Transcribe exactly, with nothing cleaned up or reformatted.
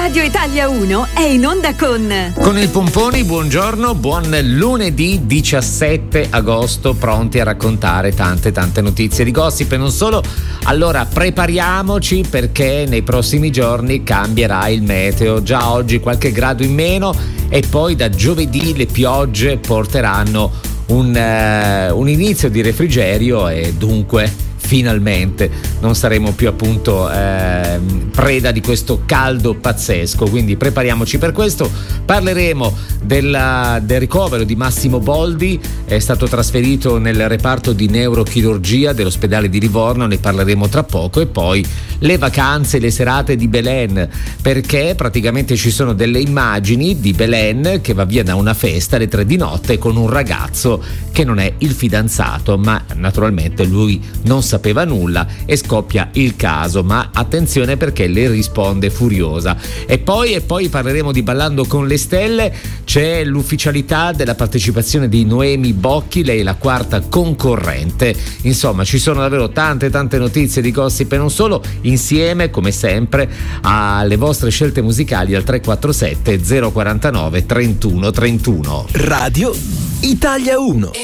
Radio Italia uno è in onda con Con il Pomponi. Buongiorno, buon lunedì diciassette agosto, pronti a raccontare tante tante notizie di gossip e non solo. Allora prepariamoci, perché nei prossimi giorni cambierà il meteo. Già oggi qualche grado in meno e poi da giovedì le piogge porteranno un, uh, un inizio di refrigerio e dunque finalmente non saremo più appunto eh, preda di questo caldo pazzesco, quindi prepariamoci per questo. Parleremo della, del ricovero di Massimo Boldi, è stato trasferito nel reparto di neurochirurgia dell'ospedale di Livorno, ne parleremo tra poco. E poi le vacanze, le serate di Belen, perché praticamente ci sono delle immagini di Belen che va via da una festa alle tre di notte con un ragazzo che non è il fidanzato, ma naturalmente lui non sapeva nulla e scoppia il caso, ma attenzione perché le risponde furiosa. E poi e poi parleremo di Ballando con le stelle, c'è l'ufficialità della partecipazione di Noemi Bocchi, lei è la quarta concorrente. Insomma, ci sono davvero tante tante notizie di gossip e non solo, insieme come sempre alle vostre scelte musicali al tre quattro sette zero quattro nove trentuno trentuno. Radio Italia uno.